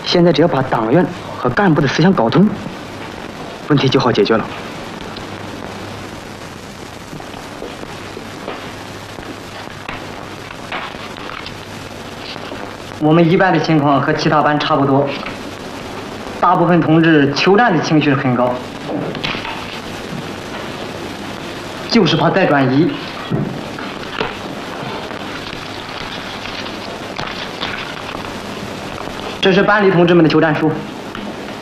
现在只要把党员和干部的思想搞通，问题就好解决了。我们一班的情况和其他班差不多，大部分同志求战的情绪很高，就是怕再转移。这是班里同志们的求战书。